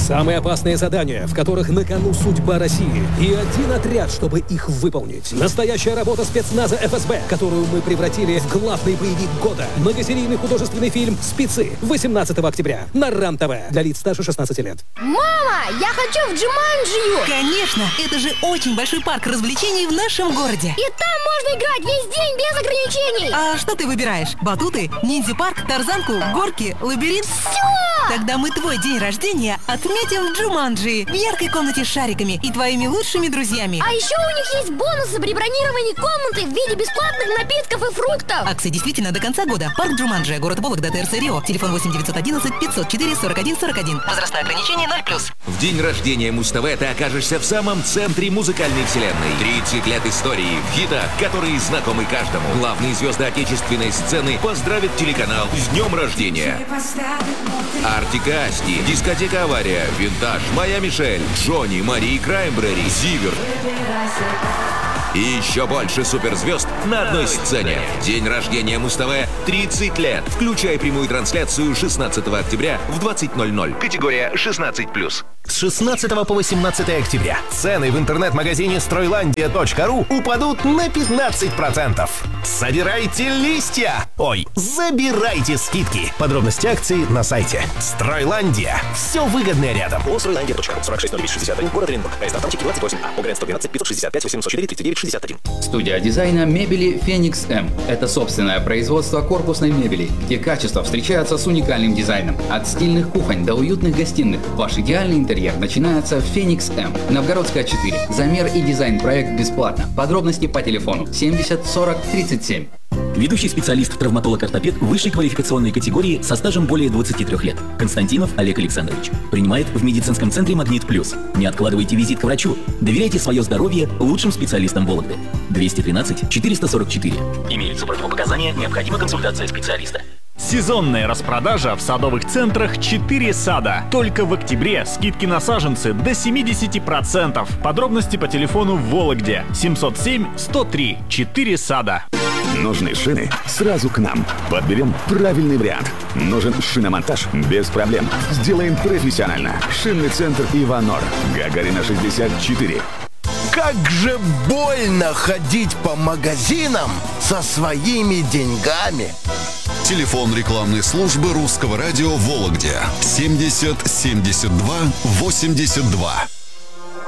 Самые опасные задания, в которых на кону судьба России. И один отряд, чтобы их выполнить. Настоящая работа спецназа ФСБ, которую мы превратили в главный боевик года. Многосерийный художественный фильм «Спецы» 18 октября на РАН-ТВ для лиц старше 16 лет. Мама, я хочу в Джуманджию! Конечно, это же очень большой парк развлечений в нашем городе. И там можно играть весь день без ограничений. А что ты выбираешь? Батуты, ниндзя-парк, тарзанку, горки, лабиринт? Все! Тогда мы твой день рождения отметим в Джуманджи, в яркой комнате с шариками и твоими лучшими друзьями. А еще у них есть бонусы при бронировании комнаты в виде бесплатных напитков и фруктов. Акция действительно до конца года. Парк Джуманджи, город Вологда, ТРЦ Рио. Телефон 8 911 504 41 41. Возрастное ограничение 0+. В день рождения Муз-ТВ ты окажешься в самом центре музыкальной вселенной. 30 лет истории в хитах, которые знакомы каждому. Главные звезды отечественной сцены поздравят телеканал с днем рождения. Артик и Асти, Дискотека Авария, Винтаж, Моя Мишель, Джонни, Мари Краймбрери, Зиверт. И еще больше суперзвезд на одной сцене. День рождения Муз-ТВ 30 лет. Включай прямую трансляцию 16 октября в 20:00. Категория 16+. С 16 по 18 октября цены в интернет-магазине Стройlandia.ru упадут на 15%. Собирайте листья! Ой, забирайте скидки! Подробности акции на сайте Стройlandia. Все выгодное рядом. По Стройlandia.ру 46 город Оренбург. Реестр Автомчик 28А. УГРН 112 565 804 39 61. Студия дизайна мебели Phoenix M. Это собственное производство корпусной мебели, где качество встречается с уникальным дизайном. От стильных кухонь до уютных гостиных. Ваш идеальный интерьер начинается в Phoenix M. Новгородская 4. Замер и дизайн-проект бесплатно. Подробности по телефону 70 40 37. Ведущий специалист, травматолог-ортопед высшей квалификационной категории со стажем более 23 лет. Константинов Олег Александрович. Принимает в медицинском центре «Магнит Плюс». Не откладывайте визит к врачу. Доверяйте свое здоровье лучшим специалистам Вологды. 213 444. Имеются противопоказания, необходима консультация специалиста. Сезонная распродажа в садовых центрах 4 сада. Только в октябре скидки на саженцы до 70%. Подробности по телефону в Вологде 707 103 4 сада. Нужны шины? Сразу к нам. Подберем правильный вариант. Нужен шиномонтаж? Без проблем. Сделаем профессионально. Шинный центр Иванор. Гагарина 64. Как же больно ходить по магазинам со своими деньгами. Телефон рекламной службы Русского радио в Вологде 70 72 82.